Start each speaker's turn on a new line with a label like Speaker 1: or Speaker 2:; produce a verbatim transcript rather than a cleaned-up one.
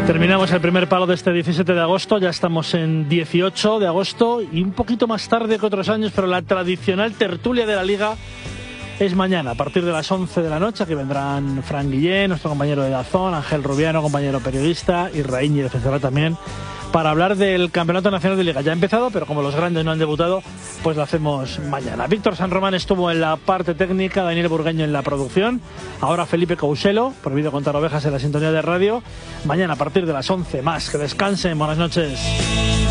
Speaker 1: Terminamos el primer palo de este diecisiete de agosto, ya estamos en dieciocho de agosto y un poquito más tarde que otros años, pero la tradicional tertulia de la Liga es mañana, a partir de las once de la noche, que vendrán Fran Guillén, nuestro compañero de Dazón, Ángel Rubiano, compañero periodista, y Raíñi de Cesará también, para hablar del Campeonato Nacional de Liga. Ya ha empezado, pero como los grandes no han debutado, pues lo hacemos mañana. Víctor San Román estuvo en la parte técnica, Daniel Burgueño en la producción, ahora Felipe Couselo, prohibido contar ovejas en la sintonía de radio. Mañana a partir de las once más. Que descansen, buenas noches.